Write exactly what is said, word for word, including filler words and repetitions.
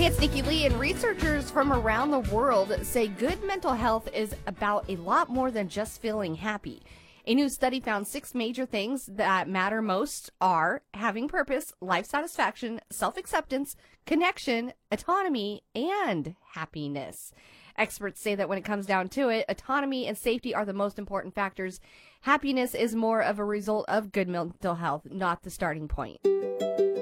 Hey, it's Nikki Lee, and researchers from around the world say good mental health is about a lot more than just feeling happy. A new study found six major things that matter most are having purpose, life satisfaction, self-acceptance, connection, autonomy, and happiness. Experts say that when it comes down to it, autonomy and safety are the most important factors. Happiness is more of a result of good mental health, not the starting point.